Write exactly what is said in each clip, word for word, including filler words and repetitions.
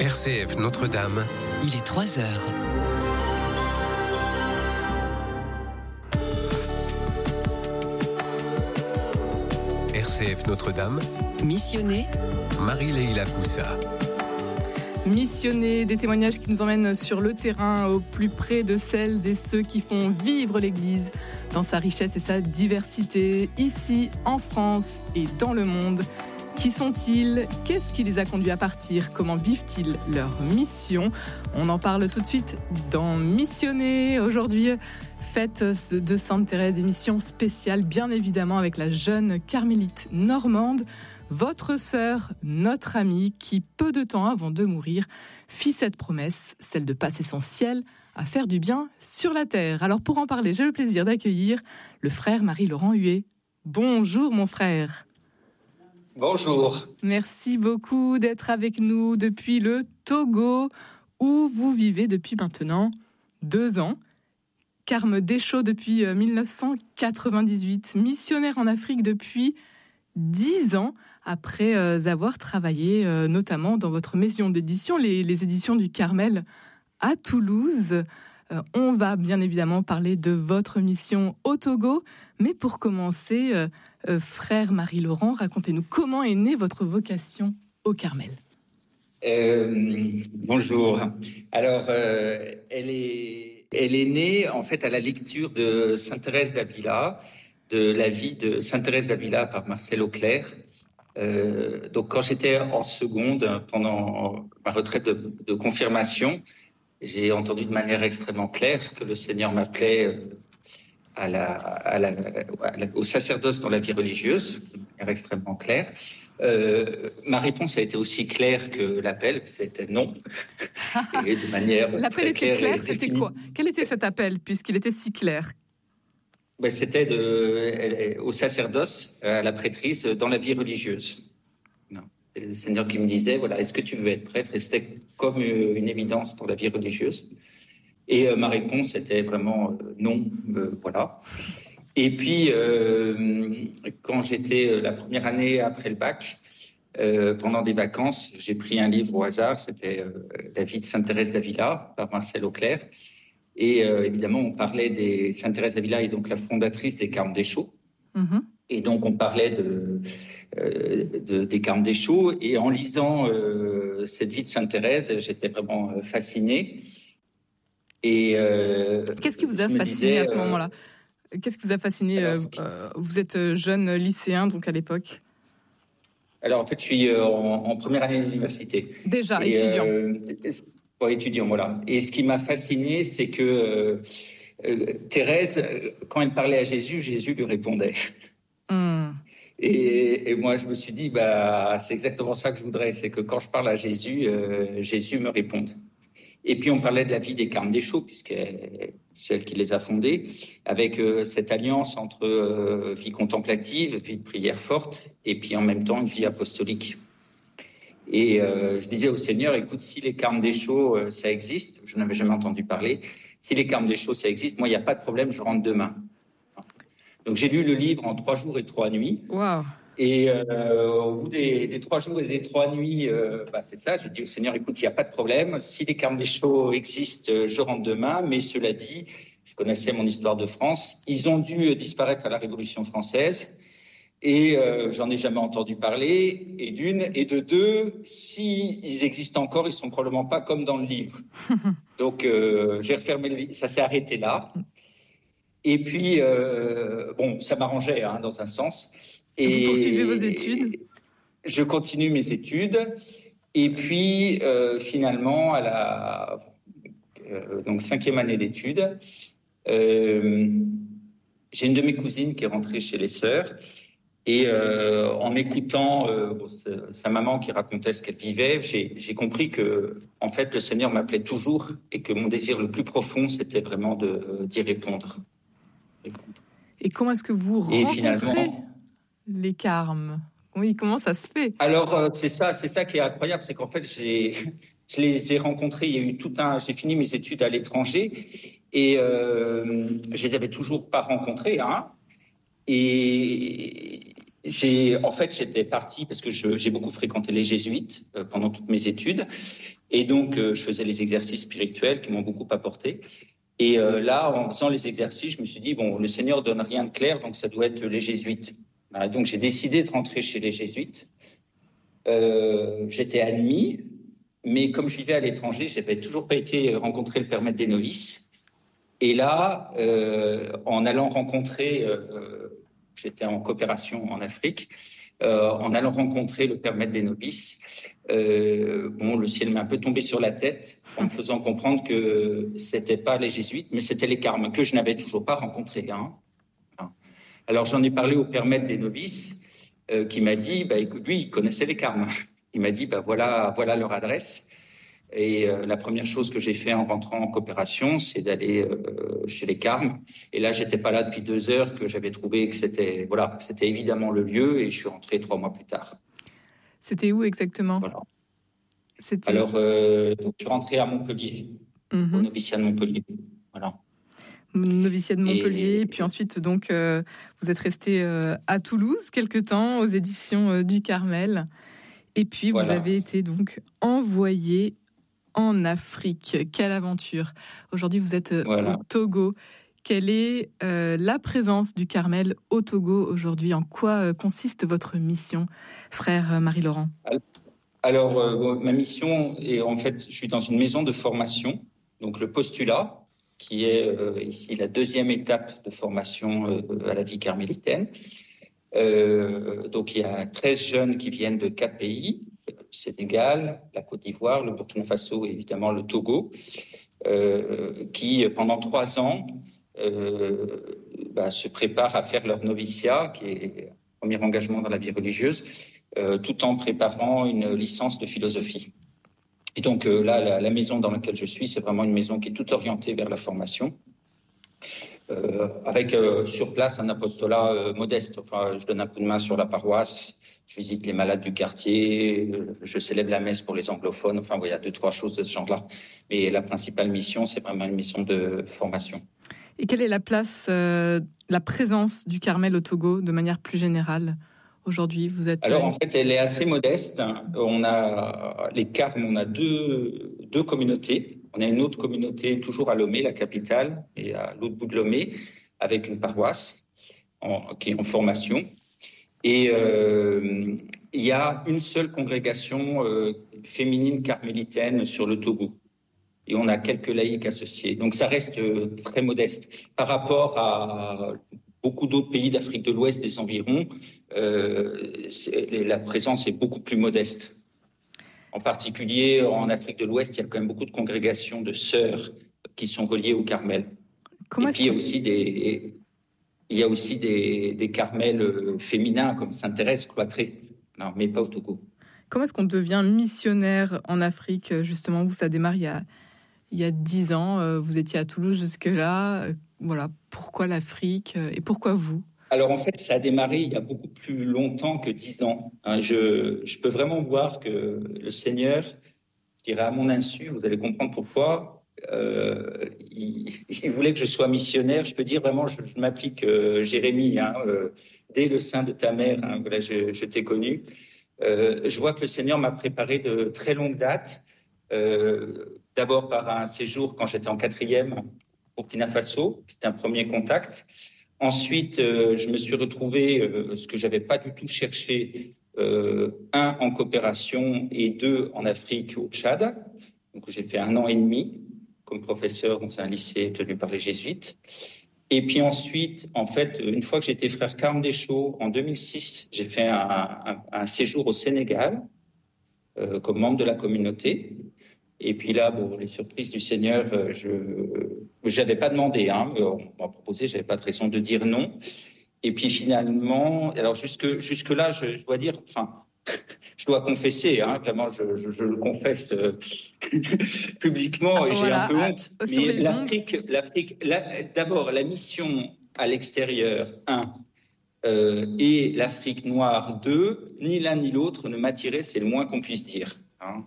R C F Notre-Dame. Il est trois heures. R C F Notre-Dame. Missionné. Marie-Leila Coussa. Missionner, des témoignages qui nous emmènent sur le terrain, au plus près de celles et ceux qui font vivre l'Église dans sa richesse et sa diversité, ici en France et dans le monde. Qui sont-ils ? Qu'est-ce qui les a conduits à partir ? Comment vivent-ils leur mission ? On en parle tout de suite dans Missionner. Aujourd'hui, fête de Sainte Thérèse, émission spéciale, bien évidemment, avec la jeune carmélite normande, votre sœur, notre amie, qui, peu de temps avant de mourir, fit cette promesse, celle de passer son ciel à faire du bien sur la terre. Alors, pour en parler, j'ai le plaisir d'accueillir le frère Marie-Laurent Huet. Bonjour, mon frère. Bonjour. Merci beaucoup d'être avec nous depuis le Togo, où vous vivez depuis maintenant deux ans. Carme Deschaux depuis dix-neuf cent quatre-vingt-dix-huit, missionnaire en Afrique depuis dix ans, après avoir travaillé notamment dans votre maison d'édition, les, les éditions du Carmel à Toulouse. On va bien évidemment parler de votre mission au Togo, mais pour commencer, euh, euh, frère Marie-Laurent, racontez-nous comment est née votre vocation au Carmel. Euh, bonjour. Alors, euh, elle est, elle est née en fait à la lecture de Sainte Thérèse d'Avila, de la vie de Sainte Thérèse d'Avila par Marcel Auclair. Euh, donc, quand j'étais en seconde, pendant ma retraite de, de confirmation, j'ai entendu de manière extrêmement claire que le Seigneur m'appelait à la, à la, à la, au sacerdoce dans la vie religieuse, de manière extrêmement claire. Euh, ma réponse a été aussi claire que l'appel, c'était non. Et de manière l'appel était claire, clair, c'était quoi ? Quel était cet appel, puisqu'il était si clair ? Ben, c'était de, au sacerdoce, à la prêtrise, dans la vie religieuse. Non. C'est le Seigneur qui me disait, voilà, est-ce que tu veux être prêtre ? Et c'était comme une évidence dans la vie religieuse. Et euh, ma réponse était vraiment euh, non, euh, voilà. Et puis, euh, quand j'étais euh, la première année après le bac, euh, pendant des vacances, j'ai pris un livre au hasard, c'était euh, La vie de Sainte Thérèse d'Avila par Marcel Auclair. Et euh, évidemment, on parlait des Sainte Thérèse d'Avila, est donc la fondatrice des Carmes Deschaux. Mm-hmm. Et donc, on parlait de Euh, de, des Carmes Deschaux, et en lisant euh, cette vie de Sainte Thérèse, j'étais vraiment euh, fasciné. Et euh, qu'est-ce qui vous a fasciné disais, à ce moment-là ? Qu'est-ce qui vous a fasciné alors, euh, Vous êtes jeune lycéen, donc à l'époque. Alors en fait, je suis euh, en, en première année d'université. Déjà et, étudiant. Euh, bon, étudiant, voilà. Et ce qui m'a fasciné, c'est que euh, euh, Thérèse, quand elle parlait à Jésus, Jésus lui répondait. Mm. Et, et moi, je me suis dit, bah, c'est exactement ça que je voudrais, c'est que quand je parle à Jésus, euh, Jésus me réponde. Et puis, on parlait de la vie des Carmes Deschaux, puisque c'est elle qui les a fondées, avec euh, cette alliance entre euh, vie contemplative, vie de prière forte, et puis en même temps une vie apostolique. Et euh, je disais au Seigneur, écoute, si les Carmes Deschaux, euh, ça existe, je n'avais jamais entendu parler, si les Carmes Deschaux, ça existe, moi, il n'y a pas de problème, je rentre demain. Donc, j'ai lu le livre en trois jours et trois nuits. Wow. Et euh, au bout des, des trois jours et des trois nuits, euh, bah, c'est ça, j'ai dit au Seigneur, écoute, il n'y a pas de problème. Si les Carmes Deschaux existent, je rentre demain. Mais cela dit, je connaissais mon histoire de France. Ils ont dû disparaître à la Révolution française. Et euh, j'en ai jamais entendu parler. Et d'une, et de deux, si ils existent encore, ils sont probablement pas comme dans le livre. Donc, euh, j'ai refermé le livre. Ça s'est arrêté là. Et puis, euh, bon, ça m'arrangeait hein, dans un sens. Et vous poursuivez vos études ? Je continue mes études. Et puis, euh, finalement, à la euh, donc cinquième année d'études, euh, j'ai une de mes cousines qui est rentrée chez les sœurs. Et euh, en écoutant euh, sa maman qui racontait ce qu'elle vivait, j'ai, j'ai compris que, en fait, le Seigneur m'appelait toujours et que mon désir le plus profond, c'était vraiment de, d'y répondre. Et comment est-ce que vous et rencontrez finalement, les Carmes ? Oui, comment ça se fait ? Alors euh, c'est ça, c'est ça qui est incroyable, c'est qu'en fait j'ai, je les ai rencontrés. Il y a eu tout un, j'ai fini mes études à l'étranger et euh, je les avais toujours pas rencontrés, hein. Et j'ai, en fait, j'étais parti parce que je, j'ai beaucoup fréquenté les jésuites euh, pendant toutes mes études. Et donc, euh, je faisais les exercices spirituels qui m'ont beaucoup apporté. Et euh, là, en faisant les exercices, je me suis dit, bon, le Seigneur donne rien de clair, donc ça doit être les jésuites. Voilà, donc, j'ai décidé de rentrer chez les jésuites. Euh, j'étais admis, mais comme je vivais à l'étranger, je n'avais toujours pas été rencontrer le Père Maître des novices. Et là, euh, en allant rencontrer, euh, j'étais en coopération en Afrique, euh, en allant rencontrer le Père Maître des novices, euh, bon, le ciel m'est un peu tombé sur la tête en me faisant comprendre que c'était pas les jésuites, mais c'était les carmes, que je n'avais toujours pas rencontrés. Hein. Alors j'en ai parlé au Père Maître des novices, euh, qui m'a dit, bah, écoute, lui, il connaissait les carmes. Il m'a dit, bah, voilà, voilà leur adresse. Et euh, la première chose que j'ai fait en rentrant en coopération, c'est d'aller euh, chez les carmes. Et là, j'étais pas là depuis deux heures, que j'avais trouvé que c'était, voilà, c'était évidemment le lieu, et je suis rentré trois mois plus tard. C'était où exactement? Voilà. C'était... Alors, euh, donc, je suis rentré à Montpellier, mm-hmm. au noviciat de Montpellier. Voilà. Noviciat de Montpellier, et puis ensuite, donc, euh, vous êtes resté euh, à Toulouse quelque temps, aux éditions euh, du Carmel. Et puis, vous voilà. avez été donc envoyé en Afrique. Quelle aventure! Aujourd'hui, vous êtes voilà. au Togo. Quelle est euh, la présence du Carmel au Togo aujourd'hui? En quoi euh, consiste votre mission, frère Marie-Laurent? Alors, euh, ma mission est, en fait, je suis dans une maison de formation, donc le postulat, qui est euh, ici la deuxième étape de formation euh, à la vie carmélitaine. Euh, donc, il y a treize jeunes qui viennent de quatre pays, le Sénégal, la Côte d'Ivoire, le Burkina Faso et évidemment le Togo, euh, qui, pendant trois ans, euh, bah, se préparent à faire leur noviciat, qui est le premier engagement dans la vie religieuse, euh, tout en préparant une licence de philosophie. Et donc euh, là, la, la maison dans laquelle je suis, c'est vraiment une maison qui est toute orientée vers la formation, euh, avec euh, sur place un apostolat euh, modeste. Enfin, je donne un coup de main sur la paroisse, je visite les malades du quartier, euh, je célèbre la messe pour les anglophones. Enfin, il y a deux, trois choses de ce genre-là. Mais la principale mission, c'est vraiment une mission de formation. Et quelle est la place, euh, la présence du Carmel au Togo de manière plus générale? Aujourd'hui, vous êtes... Alors, en fait, elle est assez modeste. On a les Carmes, on a deux, deux communautés. On a une autre communauté, toujours à Lomé, la capitale, et à l'autre bout de Lomé, avec une paroisse en, qui est en formation. Et euh, il y a une seule congrégation euh, féminine carmélitaine sur le Togo. Et on a quelques laïcs associés. Donc, ça reste euh, très modeste. Par rapport à beaucoup d'autres pays d'Afrique de l'Ouest, des environs, euh, la présence est beaucoup plus modeste. En particulier, en Afrique de l'Ouest, il y a quand même beaucoup de congrégations de sœurs qui sont reliées au Carmel. Comment Et puis, il y a aussi des, il y a aussi des, des Carmels féminins, comme Sainte-Thérèse cloîtrée. Non, mais pas au Togo. Comment est-ce qu'on devient missionnaire en Afrique, justement? Vous, ça démarre il y a, il y a dix ans. Vous étiez à Toulouse jusque-là. Voilà. Pourquoi l'Afrique et pourquoi vous? Alors, en fait, ça a démarré il y a beaucoup plus longtemps que dix ans. Hein, je, je peux vraiment voir que le Seigneur, je dirais à mon insu, vous allez comprendre pourquoi, euh, il, il voulait que je sois missionnaire. Je peux dire vraiment, je, je m'applique euh, Jérémie, hein, euh, dès le sein de ta mère, hein, voilà, je, je t'ai connu. Euh, je vois que le Seigneur m'a préparé de très longue date, euh, d'abord par un séjour quand j'étais en quatrième au Burkina Faso, c'était un premier contact. Ensuite, euh, je me suis retrouvé, euh, ce que j'avais pas du tout cherché, euh, un en coopération et deux en Afrique au Tchad. Donc, j'ai fait un an et demi comme professeur dans un lycée tenu par les jésuites. Et puis ensuite, en fait, une fois que j'étais frère Carme des Chaux, en deux mille six, j'ai fait un, un, un séjour au Sénégal euh, comme membre de la communauté. Et puis là, bon, les surprises du Seigneur, euh, je j'avais pas demandé, hein, on m'a proposé, j'avais pas de raison de dire non. Et puis finalement, alors jusque jusque là, je, je dois dire, enfin, je dois confesser, hein, vraiment, je, je, je le confesse euh, publiquement, et voilà, j'ai un peu honte. à, Mais l'Afrique, l'Afrique, la, d'abord la mission à l'extérieur, un, euh, et l'Afrique noire, deux, ni l'un ni l'autre ne m'attirait, c'est le moins qu'on puisse dire. Hein.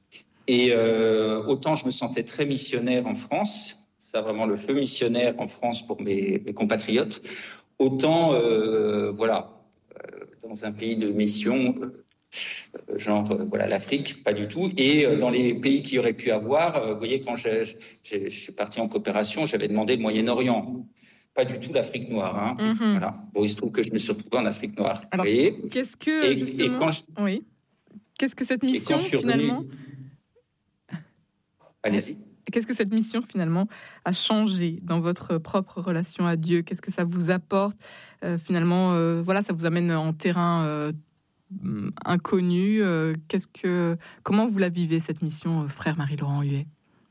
Et euh, autant je me sentais très missionnaire en France, ça vraiment le feu missionnaire en France pour mes, mes compatriotes, autant euh, voilà, euh, dans un pays de mission, genre euh, voilà l'Afrique, pas du tout. Et euh, dans les pays qu'il y aurait pu avoir, euh, vous voyez, quand je, je, je, je suis parti en coopération, j'avais demandé le Moyen-Orient. Pas du tout l'Afrique noire. Hein. Mm-hmm. Voilà. Bon, il se trouve que je me suis retrouvé en Afrique noire. Alors, vous voyez qu'est-ce que et, justement... et quand je... Oui. Qu'est-ce que cette mission finalement revenu... Allez-y. Qu'est-ce que cette mission finalement a changé dans votre propre relation à Dieu? Qu'est-ce que ça vous apporte euh, finalement euh, voilà, ça vous amène en terrain euh, inconnu. Euh, qu'est-ce que, comment vous la vivez cette mission, euh, frère Marie-Laurent Huet?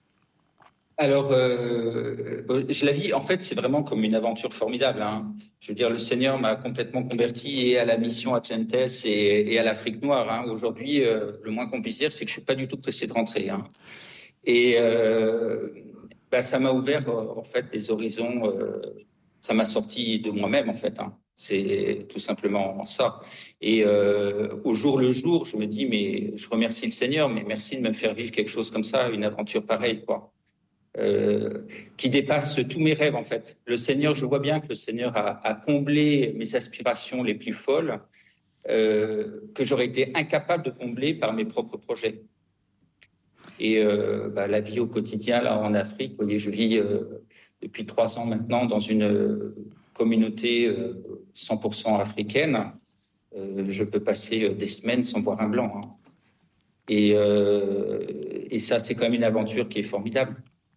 Alors, euh, je la vis, en fait, c'est vraiment comme une aventure formidable. Hein. Je veux dire, le Seigneur m'a complètement converti et à la mission à Gentes et, et à l'Afrique noire. Hein. Aujourd'hui, euh, le moins qu'on puisse dire, c'est que je suis pas du tout pressé de rentrer. Hein. Et euh, bah, ça m'a ouvert, euh, en fait, des horizons. Euh, ça m'a sorti de moi-même, en fait. Hein. C'est tout simplement ça. Et euh, au jour le jour, je me dis, mais je remercie le Seigneur, mais merci de me faire vivre quelque chose comme ça, une aventure pareille, quoi. Euh, qui dépasse tous mes rêves en fait. Le Seigneur, je vois bien que le Seigneur a, a comblé mes aspirations les plus folles euh, que j'aurais été incapable de combler par mes propres projets. Et euh, bah, la vie au quotidien là en Afrique, vous voyez, je vis euh, depuis trois ans maintenant dans une euh, communauté euh, cent pour cent africaine. Euh, je peux passer euh, des semaines sans voir un blanc. Hein. Et, euh, et ça, c'est quand même une aventure qui est formidable.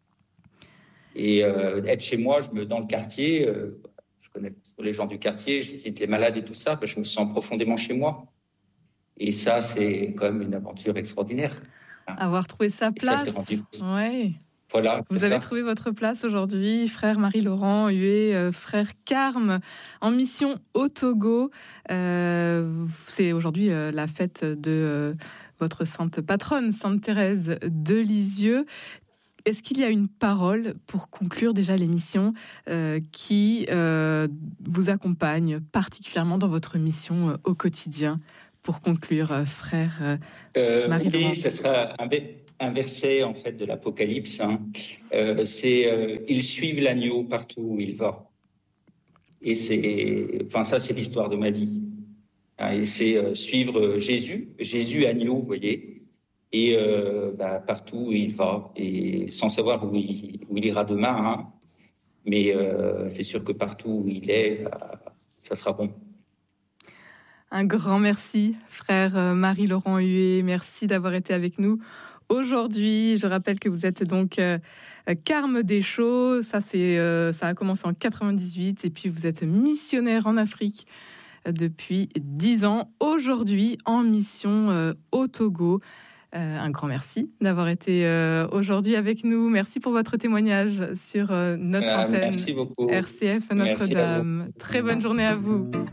Et euh, être chez moi, je me dans le quartier, euh, je connais les gens du quartier, je visite les malades et tout ça, ben, je me sens profondément chez moi. Et ça, c'est quand même une aventure extraordinaire. Hein. Avoir trouvé sa place. Ça, ouais. Voilà. Vous avez ça. trouvé votre place aujourd'hui, frère Marie-Laurent Huet, euh, frère Carme, en mission au Togo. Euh, c'est aujourd'hui euh, la fête de euh, votre sainte patronne, Sainte Thérèse de Lisieux. Est-ce qu'il y a une parole pour conclure déjà l'émission euh, qui euh, vous accompagne particulièrement dans votre mission euh, au quotidien? Pour conclure, euh, frère euh, euh, Marie-Laurent. Oui, ce sera un, un verset en fait de l'Apocalypse. Hein. Euh, c'est euh, ils suivent l'agneau partout où il va. Et c'est, enfin ça, c'est l'histoire de ma vie. Hein, et c'est euh, suivre Jésus, Jésus agneau, vous voyez. Et euh, bah, partout où il va, et sans savoir où il, où il ira demain, hein. Mais euh, c'est sûr que partout où il est, bah, ça sera bon. Un grand merci, frère Marie-Laurent Huet. Merci d'avoir été avec nous aujourd'hui. Je rappelle que vous êtes donc euh, Carme des Chaux. Ça, c'est, euh, ça a commencé en quatre-vingt-dix-huit, et puis vous êtes missionnaire en Afrique depuis dix ans. Aujourd'hui, en mission euh, au Togo. Euh, un grand merci d'avoir été euh, aujourd'hui avec nous. Merci pour votre témoignage sur euh, notre ah, antenne merci beaucoup. R C F Notre-Dame. Très bonne journée à vous.